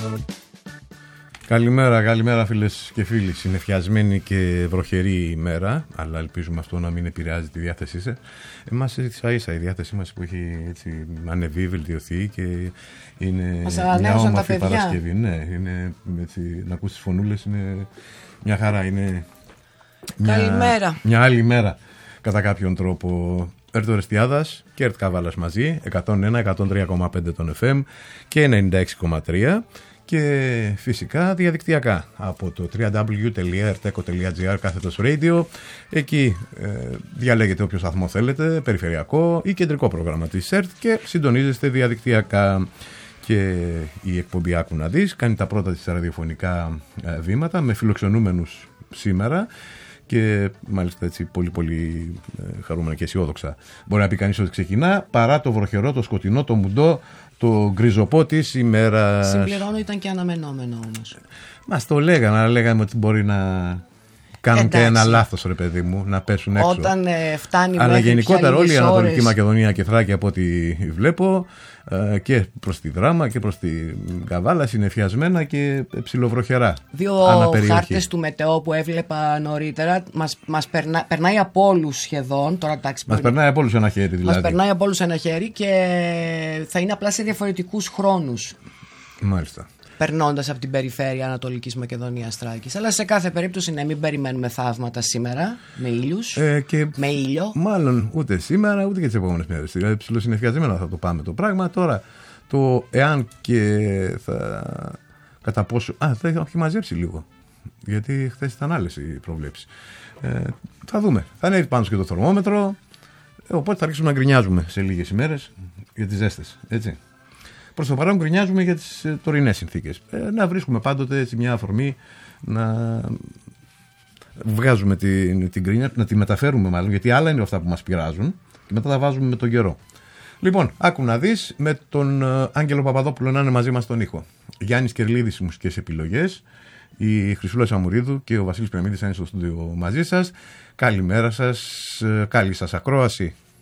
Καλημέρα φίλες και φίλοι. Συννεφιασμένη και βροχερή ημέρα, αλλά ελπίζουμε αυτό να μην επηρεάζει τη διάθεσή σας. Εμάς ίσα-ίσα η διάθεσή μας που έχει έτσι ανεβεί, βελτιωθεί και είναι μια όμορφη Παρασκευή. Ναι, είναι έτσι, να ακούς τις φωνούλες είναι μια χαρά, είναι μια άλλη μέρα κατά κάποιον τρόπο. Έρτο Ρεστιάδας και Ερτ Καβάλας μαζί, 101-103,5 των FM και 96,3. Και φυσικά διαδικτυακά από το www.erteco.gr /radio. Εκεί διαλέγετε όποιο σταθμό θέλετε, περιφερειακό ή κεντρικό πρόγραμμα της ΕΡΤ και συντονίζεστε διαδικτυακά. Και η εκπομπή Άκου να δεις κάνει τα πρώτα της ραδιοφωνικά βήματα με φιλοξενούμενους σήμερα και μάλιστα έτσι πολύ χαρούμενα και αισιόδοξα. Μπορεί να πει κανείς ότι ξεκινά παρά το βροχερό, το σκοτεινό, το μουντό, το γκριζοπό της ημέρα. Συμπληρώνω, ήταν και αναμενόμενο όμως. Μας το λέγανε, αλλά λέγαμε ότι μπορεί να κάνουν και ένα λάθος, ρε παιδί μου, να πέσουν έξω. Όταν φτάνει αλλά μέχρι γενικότερα όλη η Ανατολική ώρες... Μακεδονία και Θράκη από ό,τι βλέπω και προς τη Δράμα και προς τη Καβάλα συννεφιασμένα και ψιλοβροχερά. Δύο χάρτες του μετεώ που έβλεπα νωρίτερα μας περνάει από όλους σχεδόν. Τώρα, μας περνάει από όλους ένα χέρι δηλαδή. Μας περνάει από όλους ένα χέρι και θα είναι απλά σε διαφορετικούς χρόνους. Μάλιστα. Περνώντας από την περιφέρεια Ανατολικής Μακεδονίας Θράκης. Αλλά σε κάθε περίπτωση ναι, μην περιμένουμε θαύματα σήμερα με ήλιους, με ήλιο. Μάλλον ούτε σήμερα ούτε και τις επόμενες μέρες. Δηλαδή ψιλοσυννεφιαζόμενα θα το πάμε το πράγμα. Τώρα το εάν και θα κατά πόσο... θα έχει μαζέψει λίγο. Γιατί χθες ήταν άλλες οι προβλέψεις. Θα δούμε. Θα ανέβει πάνω και το θερμόμετρο. Οπότε θα αρχίσουμε να γκρινιάζουμε σε λίγες ημέρες για τις ζέστες. Έτσι. Προς το παρόν γκρινιάζουμε για τις τωρινές συνθήκες. Να βρίσκουμε πάντοτε έτσι μια αφορμή να βγάζουμε την γκρίνια, να τη μεταφέρουμε μάλλον, γιατί άλλα είναι αυτά που μας πειράζουν και μετά τα βάζουμε με τον καιρό. Λοιπόν, άκου να δεις με τον Άγγελο Παπαδόπουλο να είναι μαζί μας στον ήχο. Γιάννης Κερλίδης, μουσικές επιλογές, η Χρυσούλα Σαμουρίδου και ο Βασίλης Πεμίδης είναι στο στούντιο μαζί σας. Καλημέρα σας, καλή σας ακρόαση.